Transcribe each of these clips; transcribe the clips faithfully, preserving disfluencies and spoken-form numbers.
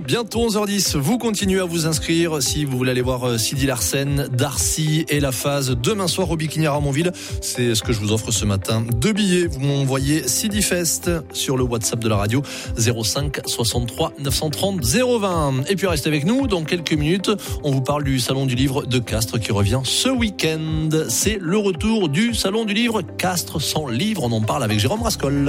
bientôt onze heures dix. Vous continuez à vous inscrire si vous voulez aller voir Sidi Larsen, Darcy et La Phase demain soir au Bikini à Ramonville. C'est ce que je vous offre ce matin. Deux billets. Vous m'envoyez Sidi Fest sur le WhatsApp de la radio zéro cinq soixante-trois neuf cent trente zéro vingt. Et puis restez avec nous. Dans quelques minutes, on vous parle du Salon du Livre de Castres qui revient ce week-end. C'est le retour du Salon du Livre Castres sans livre. On en parle avec Jérôme Rascol.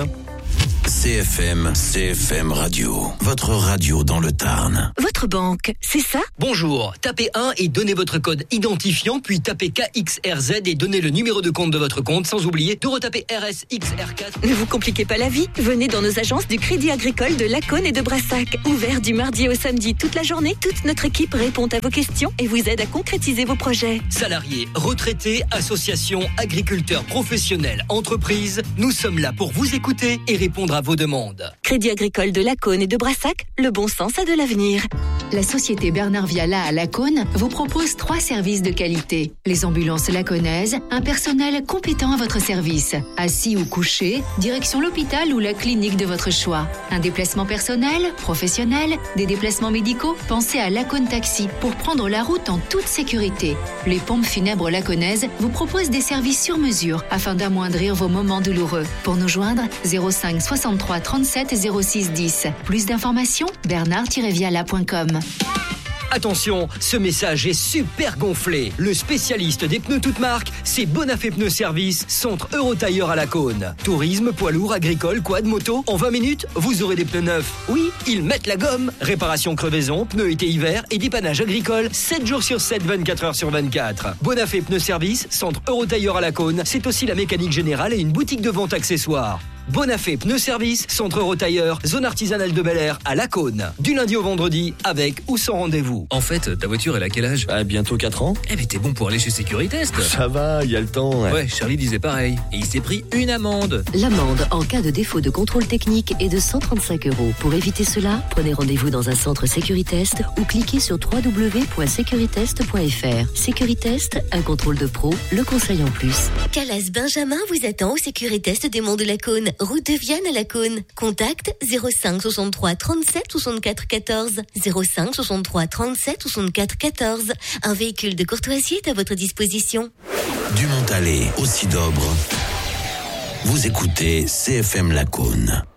C F M, C F M Radio, votre radio dans le Tarn. Votre banque, c'est ça ? Bonjour, tapez un et donnez votre code identifiant, puis tapez K X R Z et donnez le numéro de compte de votre compte, sans oublier de retaper R S X R quatre. Ne vous compliquez pas la vie, venez dans nos agences du Crédit Agricole de Lacaune et de Brassac. Ouvert du mardi au samedi toute la journée, toute notre équipe répond à vos questions et vous aide à concrétiser vos projets. Salariés, retraités, associations, agriculteurs, professionnels, entreprises, nous sommes là pour vous écouter et répondre à vos demandes. Crédit Agricole de Lacaune et de Brassac, le bon sens a de l'avenir. La société Bernard Viala à Lacaune vous propose trois services de qualité. Les ambulances lacaunaises, un personnel compétent à votre service. Assis ou couché, direction l'hôpital ou la clinique de votre choix. Un déplacement personnel, professionnel, des déplacements médicaux, pensez à Lacaune Taxi pour prendre la route en toute sécurité. Les pompes funèbres lacaunaises vous proposent des services sur mesure afin d'amoindrir vos moments douloureux. Pour nous joindre, zéro cinq soixante-trois trente-sept zéro six dix. Plus d'informations, bernard tiret viala point com. Attention, ce message est super gonflé. Le spécialiste des pneus toutes marques, c'est Bonafé Pneus Service, centre Eurotailleur à Lacaune. Tourisme, poids lourd, agricole, quad, moto, en vingt minutes, vous aurez des pneus neufs. Oui, ils mettent la gomme. Réparation crevaison, pneus été-hiver et dépannage agricole, sept jours sur sept, vingt-quatre heures sur vingt-quatre. Bonafé Pneus Service, centre Eurotailleur à Lacaune, c'est aussi la mécanique générale et une boutique de vente accessoires. Bonafé Pneus Service, centre Eurotailleur, zone artisanale de Bel-Air à Lacaune. Du lundi au vendredi, avec ou sans rendez-vous. En fait, ta voiture, elle a quel âge ? Ah, bientôt quatre ans. Eh mais t'es bon pour aller chez Sécuritest. Ça va, il y a le temps. Ouais. ouais, Charlie disait pareil. Et il s'est pris une amende. L'amende en cas de défaut de contrôle technique est de cent trente-cinq euros. Pour éviter cela, prenez rendez-vous dans un centre Sécuritest ou cliquez sur w w w point sécuritest point f r. Sécuritest, un contrôle de pro, le conseil en plus. Calas Benjamin vous attend au Sécuritest des Monts de Lacaune, route de Vienne à Lacaune. Contact zéro cinq soixante-trois trente-sept soixante-quatre quatorze. zéro cinq soixante-trois trente-sept soixante-quatre quatorze. Un véhicule de courtoisie est à votre disposition. Du Montalet au Sidobre, vous écoutez C F M Lacaune.